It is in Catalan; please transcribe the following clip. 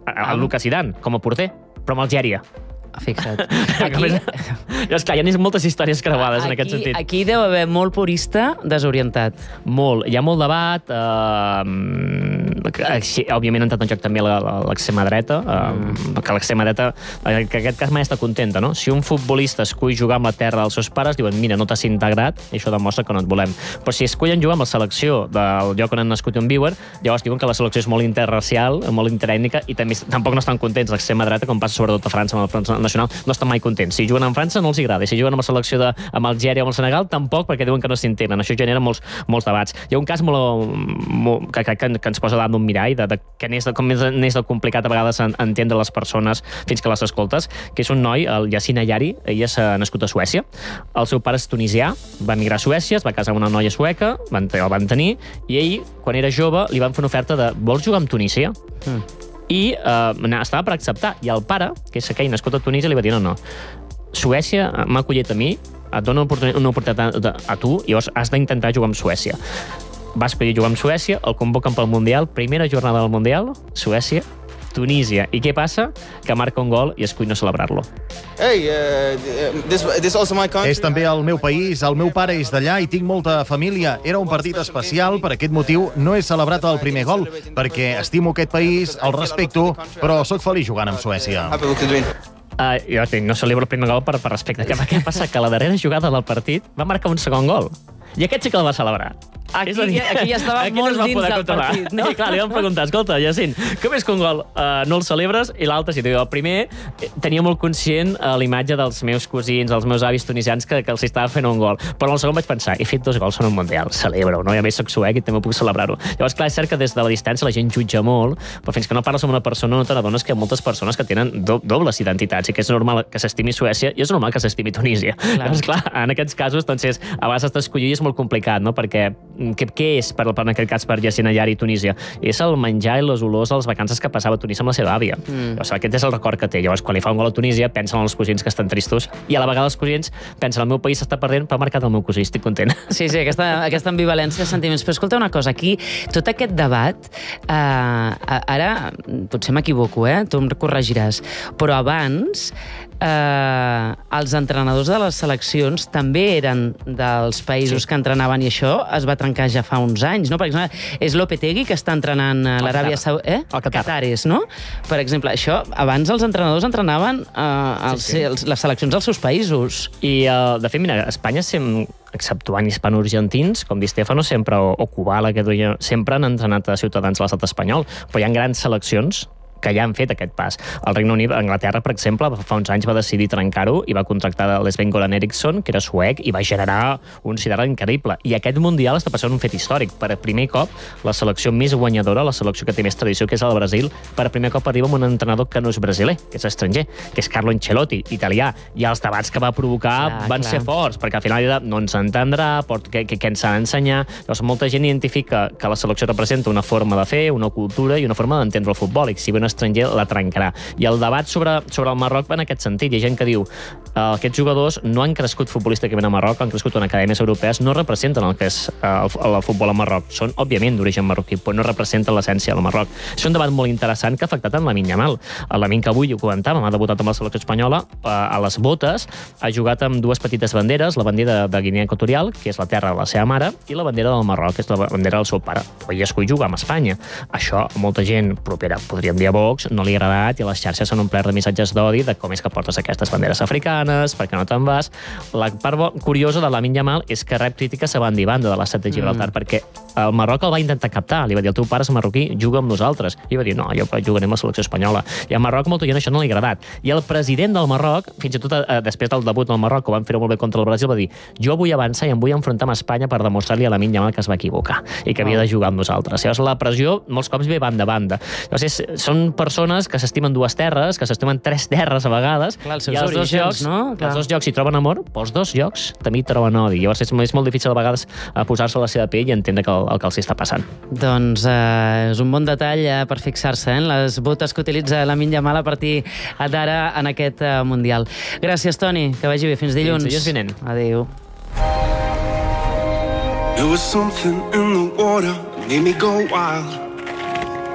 el Lucas Zidane, com a porter, però amb Algèria. Fixa't. És clar, hi ha moltes històries creuades en aquest sentit. Aquí deu haver molt purista desorientat. Molt. Hi ha molt debat. Òbviament ha entrat en joc també l'extrema dreta, que l'extrema dreta, que en aquest cas mai està contenta, no? Si un futbolista escull jugar amb la terra dels seus pares, diuen, mira, no t'has integrat, i això demostra que no et volem. Però si escullen jugar amb la selecció del lloc on han nascut i on viuen, llavors diuen que la selecció és molt interracial, molt interètnica, i tampoc no estan contents l'extrema dreta, com passa sobretot a França amb el Front Nacional, no estan mai contents. Si juguen amb França no els agrada, i si juguen amb la selecció amb Algèria o amb el Senegal, tampoc, perquè diuen que no s'integren. Això genera molts debats. Hi ha un cas que ens posa davant d'un mirall de com n'és de complicat a vegades entendre les persones fins que les escoltes, que és un noi, el Yassine Ayari, ell és nascut a Suècia. El seu pare és tunisià, va emigrar a Suècia, es va casar amb una noia sueca, el van tenir, i ell, quan era jove, li van fer una oferta de vols jugar amb Tunísia? I estava per acceptar. I el pare, que és aquell nascut a Tunísia, li va dir no. Suècia m'ha acollit a mi, et dona una oportunitat a tu, i llavors has d'intentar jugar amb Suècia. Va escollir jugar amb Suècia, el convoquen pel Mundial, primera jornada del Mundial, Suècia, Tunísia. I què passa? Que marca un gol i escull no celebrar-lo. És també el meu país, el meu pare és d'allà i tinc molta família. Era un partit especial, per aquest motiu no he celebrat el primer gol, perquè estimo aquest país, el respecto, però sóc feliç jugant amb Suècia. Jo no celebro el primer gol per respecte. Què passa? Que a la darrera jugada del partit va marcar un segon gol. I aquest sí que el va celebrar. Aquí ja estava molt dins del partit, no? I clar, li vam preguntar, escolta, Jacint, com és que un gol no el celebres i l'altre sí? El primer tenia molt conscient l'imatge dels meus cosins, els meus avis tunisians, que els estava fent un gol. Però el segon vaig pensar, he fet 2 gols en un Mundial, celebra-ho, no? I a més soc suec i també puc celebrar-ho. Llavors, clar, és cert que des de la distància la gent jutja molt, però fins que no parles amb una persona no te n'adones que hi ha moltes persones que tenen dobles identitats i que és normal que s'estimi Suècia i és normal que s'estimi Tunísia. Llavors, clar, en aquests casos, doncs, a vegades has d'escollir i és molt complicat, no? Perquè què és, en aquest cas, per Yassine Ayari i Tunísia? És el menjar i les olors de les vacances que passava a Tunísia amb la seva àvia. Aquest és el record que té. Llavors, quan li fa un gol a Tunísia, pensen en els cosins que estan tristos i a la vegada els cosins pensen el meu país s'està perdent, però ha marcat el meu cosí, estic content. Sí, aquesta ambivalència de sentiments. Però escolta una cosa, aquí, tot aquest debat, ara, potser m'equivoco, tu em corregiràs, però abans els entrenadors de les seleccions també eren dels països que entrenaven i això es va trencar ja fa uns anys, no? Per exemple, és Lopetegui que està entrenant a l'Aràbia Saudita. El Qatar és, no? Per exemple, això, abans els entrenadors entrenaven les seleccions dels seus països. I, de fet, mira, Espanya exceptuant hispano-argentins, com Di Stefano, o Kubala, que sempre han entrenat a ciutadans de l'estat espanyol, però hi ha grans seleccions que ja han fet aquest pas. El Regne Unit, Anglaterra, per exemple, fa uns anys va decidir trencar-ho i va contractar l'Sven-Goran Eriksson, que era suec, i va generar un lideratge increïble. I aquest Mundial està passant un fet històric. Per primer cop, la selecció més guanyadora, la selecció que té més tradició, que és el Brasil, per primer cop arriba amb un entrenador que no és brasiler, que és estranger, que és Carlo Ancelotti, italià. I els debats que va provocar van ser forts, perquè al final no ens entendrà, què ens ha d'ensenyar. Llavors, molta gent identifica que la selecció representa una forma de fer, una cultura i una forma d'entendre el futbol, i si un estranger la trencarà. I el debat sobre el Marroc va en aquest sentit. Hi ha gent que diu aquests jugadors no han crescut futbolísticament a Marroc, han crescut en acadèmies europees, no representen el que és el futbol a Marroc. Són, òbviament, d'origen marroquí, però no representen l'essència del Marroc. És un debat molt interessant que ha afectat en Lamine Yamal. El Lamine, que avui ho comentàvem, ha debutat amb la selecció espanyola, a les botes, ha jugat amb 2 petites banderes, la bandera de Guinea Equatorial, que és la terra de la seva mare, i la bandera del Marroc, que és la bandera del seu pare. Però ell escull jugar amb Espanya. Això, molta gent propera, podríem dir a Vox, no li ha agradat i a les xarxes s'han omplert de missatges d'odi de com és que portes aquestes banderes africanes, per què no te'n vas. La part curiosa de Lamine Yamal és que rep crítiques a banda i banda de l'estat de Gibraltar, perquè el Marroc el va intentar captar, li va dir el teu pare és marroquí, juga amb nosaltres. I va dir no, jo jugaré amb la selecció espanyola. I al Marroc molta gent això no li ha agradat. I el president del Marroc, fins i tot després del debut del Marroc, que van fer-ho molt bé contra el Brasil, va dir jo vull avançar i em vull enfrontar amb Espanya per demostrar-li a Lamine Yamal que es va equivocar i que havia de jugar amb nosaltres. Llavors la pressió molts cops ve banda a banda. Llavors són persones que s'estimen 2 terres, que s'estimen 3 terres a vegades. Clar, els seus orígens, no? Els 2 llocs hi troben amor, però els 2 llocs també hi troben odi. Llavors és molt difícil a vegades posar-se a la seva pell i entendre el que els està passant. Doncs és un bon detall per fixar-se en les botes que utilitza Lamine Yamal a partir d'ara en aquest Mundial. Gràcies, Toni, que vagi bé. Fins dilluns. Fins dilluns vinent. Adéu. There was something in the water, made me go wild.